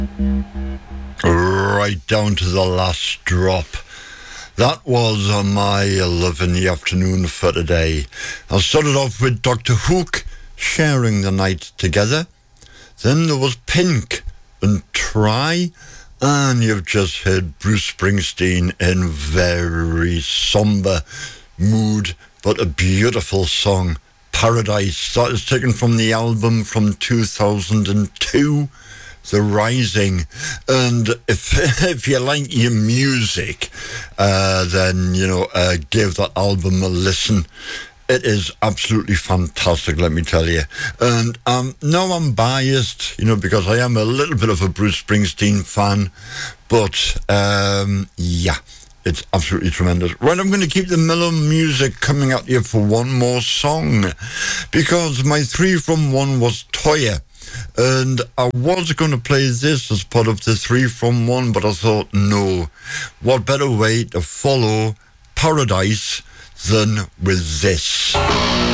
Right down to the last drop. That was my love in the afternoon for today. I started off with Dr. Hook, Sharing the Night Together. Then there was Pink and Try. And you've just heard Bruce Springsteen in very somber mood, but a beautiful song, Paradise. That is taken from the album from 2002. The Rising. And if you like your music, then, give that album a listen. It is absolutely fantastic, let me tell you. And now I'm biased, because I am a little bit of a Bruce Springsteen fan. But, yeah, it's absolutely tremendous. Right, I'm going to keep the mellow music coming at you for one more song. Because my 3 from 1 was Toya. And I was going to play this as part of the 3 from 1, but I thought, no, what better way to follow Paradise than with this.